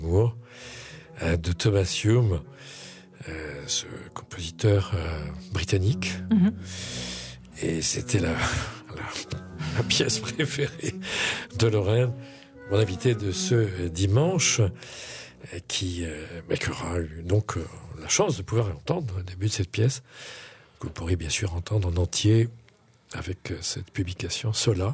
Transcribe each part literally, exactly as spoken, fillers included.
Moore, euh, de Thomas Hume, euh, ce compositeur euh, britannique. Mm-hmm. Et c'était la, la, la pièce préférée de Lorraine, mon invité de ce dimanche, euh, qui, euh, bah, qui aura eu donc euh, la chance de pouvoir entendre le début de cette pièce, que vous pourrez bien sûr entendre en entier avec euh, cette publication Sola,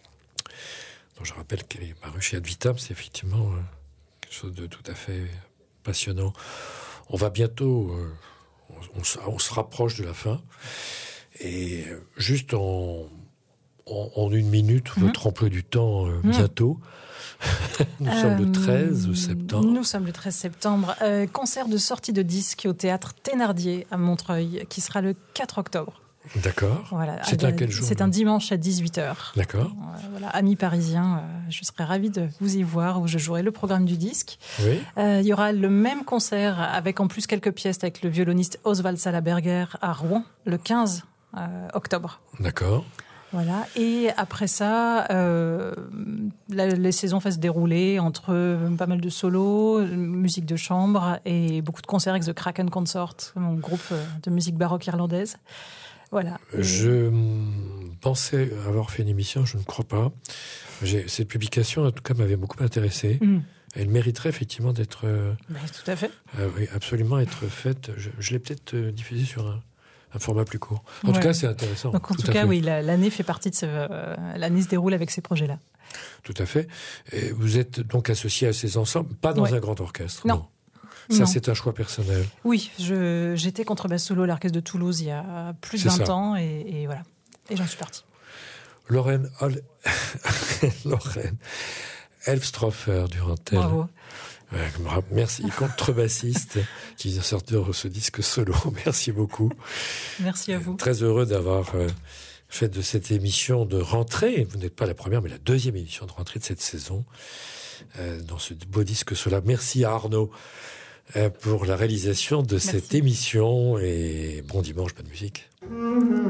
dont je rappelle qu'elle est parue chez Ad Vitam. C'est effectivement euh, quelque chose de tout à fait passionnant. On va bientôt, euh, on, on, on se rapproche de la fin, et juste en, en, en une minute, mmh. votre emploi du temps euh, mmh. bientôt. Nous euh, sommes le treize septembre. Nous sommes le treize septembre. Euh, concert de sortie de disque au théâtre Thénardier à Montreuil, qui sera le quatre octobre. D'accord. Voilà. C'est un quel jour? C'est un dimanche à dix-huit heures. D'accord. Euh, voilà. Amis parisiens, euh, je serai ravie de vous y voir, où je jouerai le programme du disque. Oui. Euh, il y aura le même concert, avec en plus quelques pièces, avec le violoniste Oswald Salaberger à Rouen, le quinze octobre. D'accord. Voilà. Et après ça, euh, la, les saisons vont se dérouler entre euh, pas mal de solos, musique de chambre et beaucoup de concerts avec The Kraken Consort, mon groupe de musique baroque irlandaise. Voilà. Je pensais avoir fait une émission, je ne crois pas. J'ai, cette publication, en tout cas, m'avait beaucoup intéressé. Mmh. Elle mériterait effectivement d'être... Euh, ben, tout à fait. Euh, oui, absolument être faite. Je, je l'ai peut-être euh, diffusée sur un... un format plus court. En ouais. tout cas, c'est intéressant. Donc, en tout, tout cas, fait. oui, la, l'année fait partie de ce... Euh, l'année se déroule avec ces projets-là. Tout à fait. Et vous êtes donc associé à ces ensembles, pas dans ouais. un grand orchestre. Non. non. Ça, non. c'est un choix personnel. Oui, je, j'étais contrebasse solo à l'orchestre de Toulouse il y a plus de c'est vingt ça. ans, et, et voilà. Et j'en suis partie. Lorraine, Ol... Lorraine Elfstroffer Durantel. Bravo. Merci, contrebassiste qui vient sortir ce disque solo. Merci beaucoup. Merci à vous. Très heureux d'avoir euh, fait de cette émission de rentrée, vous n'êtes pas la première, mais la deuxième émission de rentrée de cette saison, euh, dans ce beau disque solo. Merci à Arnaud euh, pour la réalisation de Merci. Cette émission, et bon dimanche, bonne musique.